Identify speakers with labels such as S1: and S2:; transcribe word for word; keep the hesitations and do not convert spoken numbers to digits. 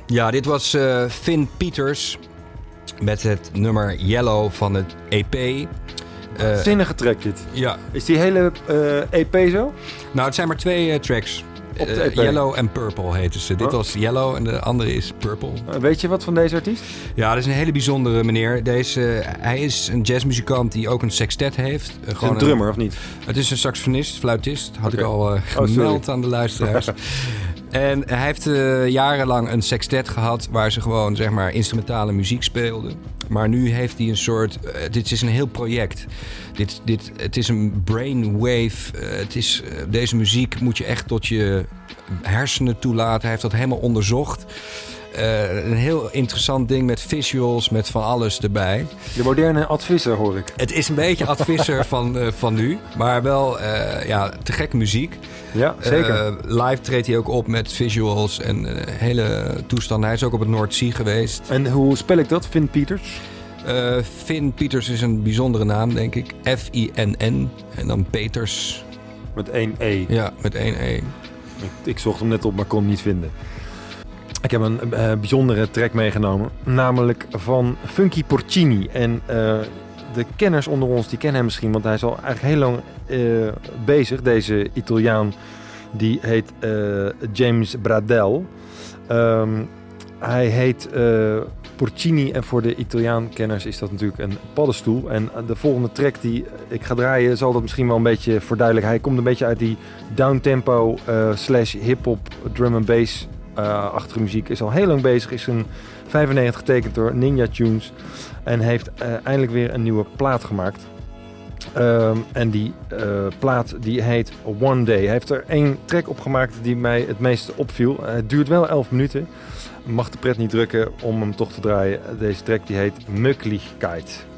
S1: Ja, dit was uh, Finn Peters met het nummer Yellow van het E P. Uh,
S2: Zinnige track dit.
S1: Ja.
S2: Is die hele uh, E P zo?
S1: Nou, het zijn maar twee uh, tracks.
S2: Op de E P.
S1: Uh, Yellow en Purple heten ze. Oh. Dit was Yellow en de andere is Purple.
S2: Uh, weet je wat van deze artiest?
S1: Ja, dat is een hele bijzondere meneer. Deze, uh, hij is een jazzmuzikant die ook een sextet heeft. Uh,
S2: is een drummer een, of niet?
S1: Het is een saxofonist, fluitist. Had okay. ik al uh, gemeld oh, aan de luisteraars. En hij heeft uh, jarenlang een sextet gehad waar ze gewoon zeg maar instrumentale muziek speelden. Maar nu heeft hij een soort... Uh, dit is een heel project. Dit, dit, het is een brainwave. Uh, het is, uh, deze muziek moet je echt tot je hersenen toelaten. Hij heeft dat helemaal onderzocht. Uh, een heel interessant ding met visuals, met van alles erbij.
S2: De moderne Advisser hoor ik.
S1: Het is een beetje Advisser van, uh, van nu. Maar wel uh, ja, te gek muziek.
S2: Ja, zeker.
S1: Uh, live treedt hij ook op met visuals en uh, hele toestanden. Hij is ook op het Noordzee geweest.
S2: En hoe spel ik dat? Finn Peters?
S1: Uh, Finn Peters is een bijzondere naam, denk ik. F I N N en dan Peters.
S2: Met één E?
S1: Ja, met één E.
S2: Ik, ik zocht hem net op, maar kon hem niet vinden. Ik heb een uh, bijzondere track meegenomen. Namelijk van Funky Porcini. En uh, de kenners onder ons, die kennen hem misschien. Want hij is al eigenlijk heel lang uh, bezig. Deze Italiaan, die heet uh, James Bradel. Um, hij heet uh, Porcini. En voor de Italiaan-kenners is dat natuurlijk een paddenstoel. En de volgende track die ik ga draaien, zal dat misschien wel een beetje verduidelijken. Hij komt een beetje uit die downtempo uh, slash hip-hop, drum and bass Uh, achtige muziek, is al heel lang bezig, is een vijfennegentig getekend door Ninja Tunes en heeft uh, eindelijk weer een nieuwe plaat gemaakt. Um, en die uh, plaat die heet One Day. Hij heeft er één track op gemaakt die mij het meest opviel. Uh, het duurt wel elf minuten. Mag de pret niet drukken om hem toch te draaien. Deze track die heet Möglichkeit.